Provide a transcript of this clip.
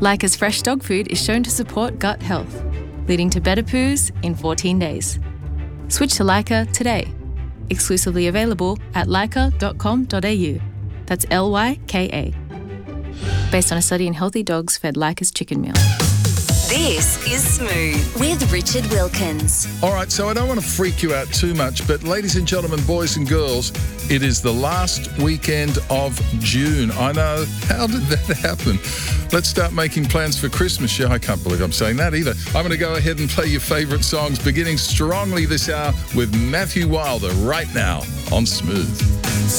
Leica's fresh dog food is shown to support gut health, leading to better poos in 14 days. Switch to Leica today. Exclusively available at leica.com.au. That's Lyka. Based on a study in healthy dogs fed Leica's chicken meal. This is Smooth with Richard Wilkins. All right, so I don't want to freak you out too much, but ladies and gentlemen, boys and girls, it is the last weekend of June. I know, how did that happen? Let's start making plans for Christmas. Yeah, I can't believe I'm saying that either. I'm going to go ahead and play your favourite songs, beginning strongly this hour with Matthew Wilder right now on Smooth.